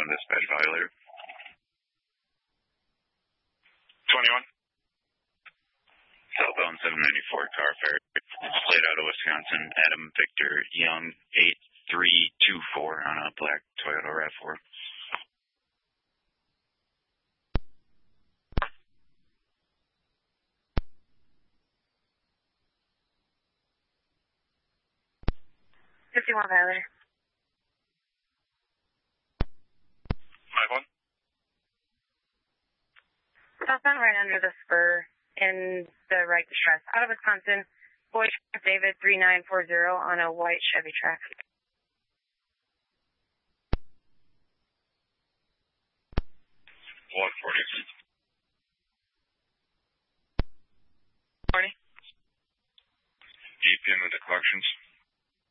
dispatch violator. 21. Southbound 794 car fare. Plate out of Wisconsin. Adam Victor Young 8324 on a black Toyota RAV4. 51 violator. 51. Southbound right under the spur in the right distress. Out of Wisconsin, boy David 3940 on a white Chevy Trax. 140. 40. GPM into collections.